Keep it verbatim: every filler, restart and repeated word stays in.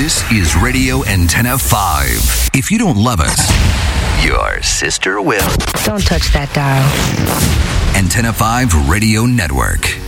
This is Radio Antenna five. If you don't love us, your sister will. Don't touch that dial. Antenna five Radio Network.